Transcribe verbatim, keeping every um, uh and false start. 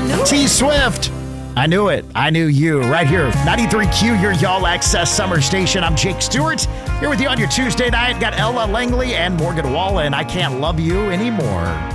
knew it. T Swift. I knew it. I knew you. Right here, ninety-three Q, your Y'all Access Summer Station. I'm Jake Stewart. Here with you on your Tuesday night. Got Ella Langley and Morgan Wallen. I Can't Love You Anymore.